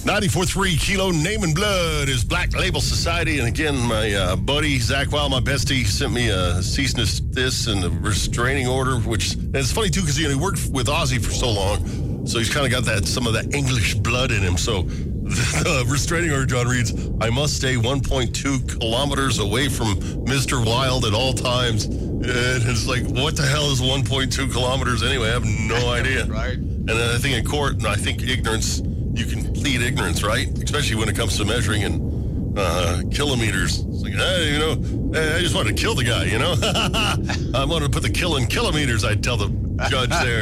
94.3 Kilo Name and Blood is Black Label Society. And again, my buddy, Zach Wild, my bestie, sent me a cease and desist and a restraining order, which, and it's funny, too, because he worked with Ozzy for so long. So he's kind of got some of that English blood in him. So the restraining order, John, reads, I must stay 1.2 kilometers away from Mr. Wild at all times. And it's like, what the hell is 1.2 kilometers anyway? I have no idea. Right. And then I think in court, and I think ignorance, you can plead ignorance, right? Especially when it comes to measuring in kilometers. It's like, hey, I just wanted to kill the guy, I wanted to put the kill in kilometers, I'd tell the judge there.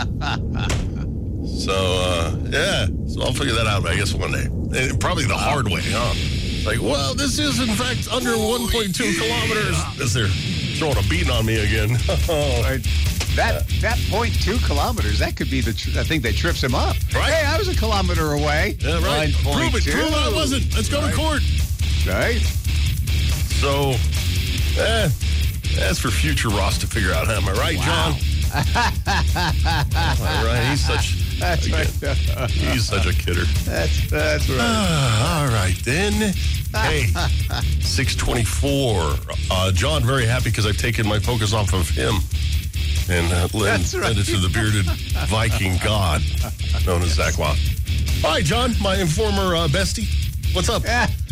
So, yeah. So I'll figure that out, I guess, one day. And probably the hard way, huh? Like, well, this is, in fact, under 1.2 kilometers. As they're throwing a beating on me again. Right. That 0.2 kilometers, that could be the thing that trips him up. Right. Hey, I was a kilometer away. Yeah, right. Prove it. Prove I wasn't. Let's go to court. Right. So, that's for future Ross to figure out. Am I right, John? All right. He's such... That's right. He's such a kidder. That's right. All right, then. Hey, 6:24. John, very happy because I've taken my focus off of him and led it to the bearded Viking god known as Zach Wild. Hi, John, my informer bestie. What's up?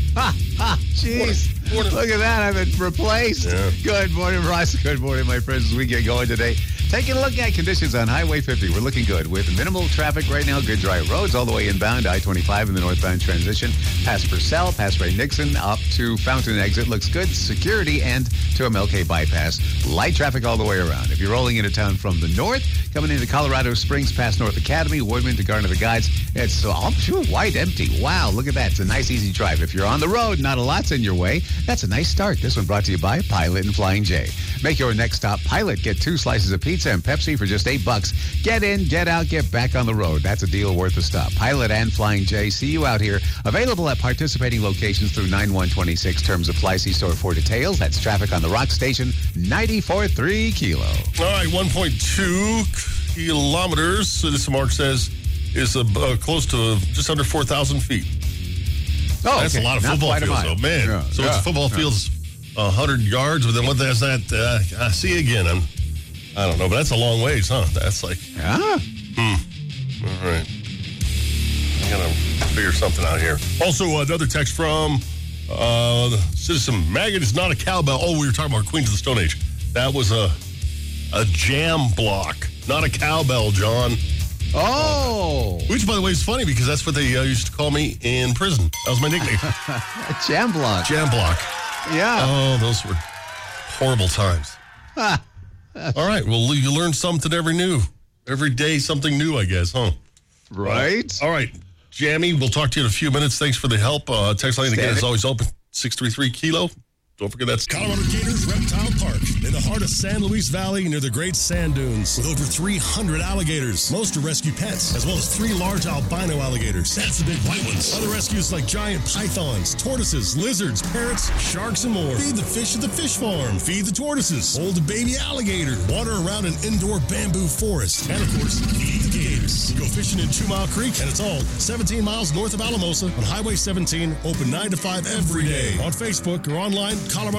Jeez. Morning. Look at that. I've been replaced. Yeah. Good morning, Ross. Good morning, my friends, as we get going today. Taking a look at conditions on Highway 50. We're looking good with minimal traffic right now. Good dry roads all the way inbound. I-25 in the northbound transition. Past Purcell, past Ray Nixon, up to Fountain exit. Looks good. Security and to MLK bypass. Light traffic all the way around. If you're rolling into town from the north, coming into Colorado Springs past North Academy, Woodman to Garner the Guides, it's all pure white empty. Wow, look at that. It's a nice, easy drive. If you're on the road, not a lot's in your way. That's a nice start. This one brought to you by Pilot and Flying J. Make your next stop Pilot. Get 2 slices of pizza and Pepsi for just $8. Get in, get out, get back on the road. That's a deal worth a stop. Pilot and Flying J. See you out here. Available at participating locations through 9126. Terms apply. See store for details. That's traffic on the Rock Station, 94.3 Kilo. All right, 1.2 kilometers, Citizen Mark says, is close to just under 4,000 feet. Oh, that's a lot of football fields, though, man. Yeah, so it's football fields 100 yards, but then what is that? I see again. I don't know, but that's a long ways, huh? That's like... Yeah. All right. I got to figure something out here. Also, another text from Citizen Maggot is not a cowbell. Oh, we were talking about Queens of the Stone Age. That was a jam block, not a cowbell, John. Oh. Which, by the way, is funny because that's what they used to call me in prison. That was my nickname. Jam block. Jam block. Yeah. Oh, those were horrible times. All right. Well, you learn something every day, something new, I guess, huh? Right. All right. Jammy, we'll talk to you in a few minutes. Thanks for the help. Text line again is always open. 633 Kilo. Don't forget that's Colorado Gators Reptile Park in the heart of San Luis Valley near the Great Sand Dunes with over 300 alligators. Most are rescue pets, as well as 3 large albino alligators. That's the big white ones. Other rescues like giant pythons, tortoises, lizards, parrots, sharks, and more. Feed the fish at the fish farm. Feed the tortoises. Hold a baby alligator. Water around an indoor bamboo forest. And, of course, feed the gators. Go fishing in 2 Mile Creek, and it's all 17 miles north of Alamosa on Highway 17, open 9 to 5 every day. On Facebook or online,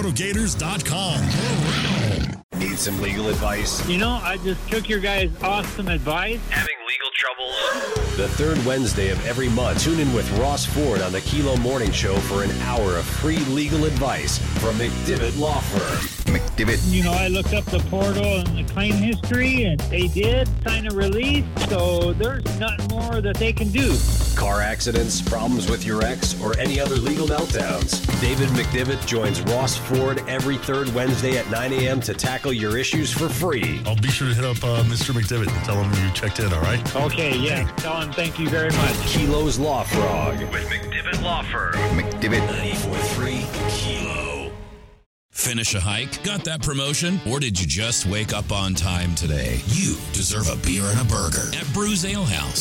ColoradoGators.com. Need some legal advice? I just took your guys' awesome advice. Having legal troubles? The third Wednesday of every month, tune in with Ross Ford on the Kilo Morning Show for an hour of free legal advice from McDivitt Law Firm. McDivitt. I looked up the portal and the claim history, and they did sign a release, so there's nothing more that they can do. Car accidents, problems with your ex, or any other legal meltdowns. David McDivitt joins Ross Ford every third Wednesday at 9 a.m. to tackle your issues for free. I'll be sure to hit up Mr. McDivitt and tell him you checked in, all right? Okay, yeah. Tell them thank you very much. Kilo's Law Frog with McDivitt Law Firm. McDivitt. 94.3 Kilo. Finish a hike? Got that promotion? Or did you just wake up on time today? You deserve a beer and a burger at Brews Ale House.